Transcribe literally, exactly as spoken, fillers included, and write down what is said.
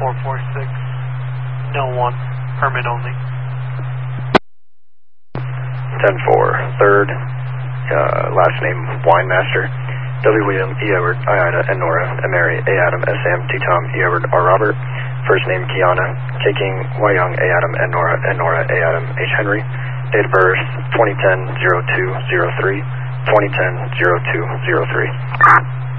four four six, no one, permit only. ten four, third, uh, last name Winemaster, W. William, E. Edward, I. Ida, N. Nora, M. Mary, A. Adam, S. Sam, T. Tom, E. Edward, R. Robert, first name Kiana, K. King, Y. Young, A. Adam, N. Nora, N. Nora, A. Adam, H. Henry, date of birth twenty ten oh two oh three, twenty ten oh two oh three.